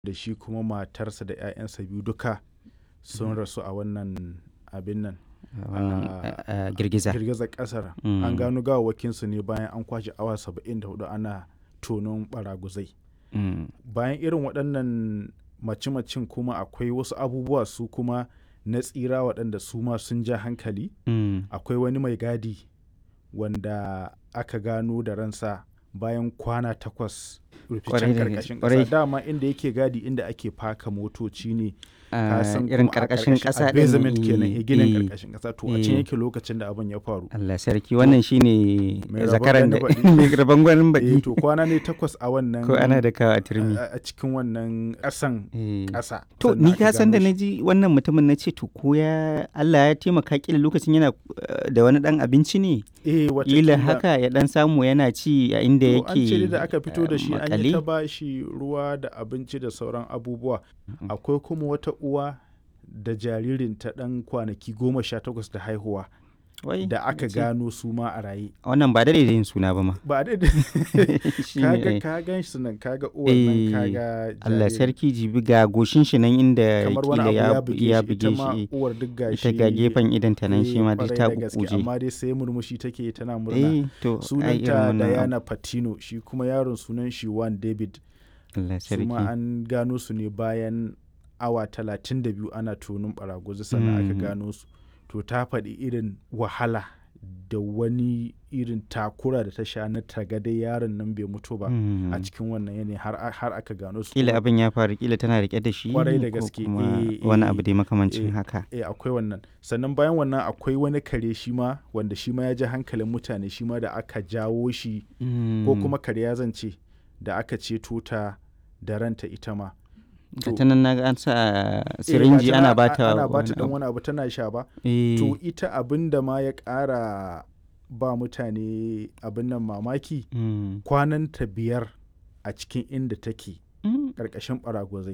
da shi kuma matarsa da 'ya'yansa biyu duka sun rasu a wannan abin nan girgizar ƙasar. An gano gawawwakinsu ne bayan an kwashe awa 74 ana tonon baraguzai. Bayan irin waɗannan mace-macen kuma akwai wasu abubuwa su kuma na tsira waɗanda su ma sun ja hankali. Akwai wani mai gadi wanda aka gano da ransa bayan kwana 8 ruficen ƙarƙashin ƙasa. Dama inda yake gadi inda ake faka motoci ne. Irin ƙarƙashin ƙasa a basement kenan ginin ƙarƙashin ƙasa to a can yake lokacin da abin ya faru. Allah sarki wannan shine zakaran da mai rabon gwanin baɗi. To kwana ne 8 a wannan ko ana da kawo a turmi a cikin wannan ƙasan ƙasa. To ni ka san da naji wannan mutumin na ce to ko ya Allah ya taimaka kila lokacin yana da wani dan abinci ne. Kila haka ya dan samu yana ci a inda yake. An ce da aka fito da shi an yi ta bashi ruwa da abinci da sauran abubuwa. Akwai kuma wata uwa da jaririnta ɗan kwanaki 18 da haihuwa da aka gano su ma a raye. Wannan ba da yin suna ba ma. Ba da ka gan shi nan kaga uwar nan kaga Allah sarki jibi ga goshin shi nan inda kila ya buge shi uwar duk gashi ita ga gefen idan ta nan shi ma duk ta kukuje. Amma dai sai murmushi take tana murna. Sunanta Diana Patino shi kuma yaron sunan shi Juan David. Allah sarki. Su ma an gano su ne bayan awa 32 ana tonin baraguzi sannan aka gano su. To ta faɗi irin wahala da wani irin takura da ta sha na tagadai yaron nan bai mutu ba a cikin wannan yanayi har aka gano su. Kila abin ya faru kila tana rike da shi kwarai da gaske wani abu dai makamancin haka. Akwai wannan sannan bayan wannan akwai wani kare shi ma wanda shi ma ya ji hankalin mutane shi ma da aka jawo shi ko kuma kare ya zance da aka ceto ta da ranta ita ma. ta nan naga an sa sirinji ana bata dan wani abu tana sha ba. To ita abin da ma ya ƙara ba mutane abin nan mamaki kwananta 5 a cikin inda take ƙarƙashin baragwazai.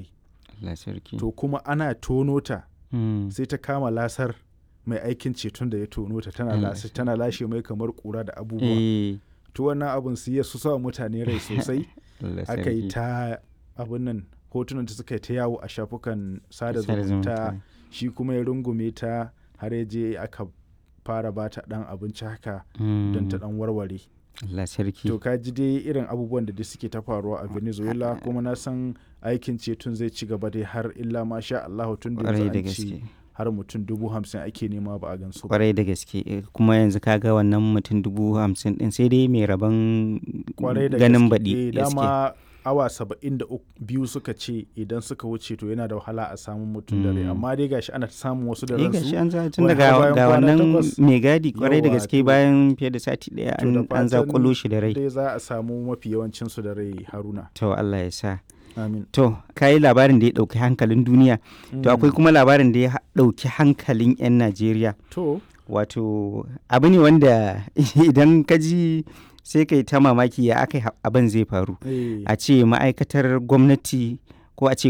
To kuma ana tono ta sai ta kama lasar mai aikin ceton da ya tono ta tana lashe mai kamar ƙura da abubuwa. To wannan abin su ya su sa mutane rai sosai. Aka yi ta abin nan hotunan ta suka yi ta yawo a shafukan sada zumunta shi kuma ya rungume ta har ya je aka fara ba ta dan abinci haka don ta dan warware. Allah sarki. To ka ji dai irin abubuwan da suke ta faruwa a Venezuela kuma na san aikin ceton zai ci gaba dai har illa ma sha Allah tun da an ci har mutum 50,000 ake nema ba a gansu ba. Kwarai da gaske kuma yanzu kaga wannan mutum 50,000 din sai dai mai rabon ganin baɗi. Dama awa 72 suka ce idan suka wuce to yana da wahala a samun mutum da rai amma dai gashi ana samun wasu da ransu. Gashi an tun daga ga wannan mai gadi kwarai da gaske bayan fiye da sati daya an zakulo shi da rai. Dai za a samu mafi yawancin su da rai Haruna. To Allah ya sa. Amin. To kai labarin da ya dauki hankalin duniya to akwai kuma labarin da ya dauki hankalin 'yan Najeriya. To wato abu ne wanda idan ka ji sai kai ta mamaki ya aka abin zai faru a ce ma'aikatar gwamnati ko a ce